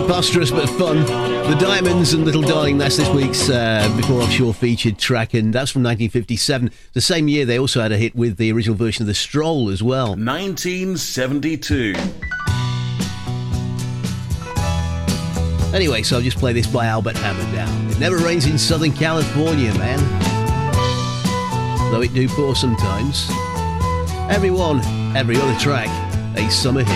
Preposterous but fun. The Diamonds and Little Darling, that's this week's Before Offshore featured track, and that's from 1957. The same year they also had a hit with the original version of The Stroll as well. 1972. Anyway, so I'll just play this by Albert Hammerdown. It never rains in Southern California, man. Though it do pour sometimes. Every other track, a summer hit.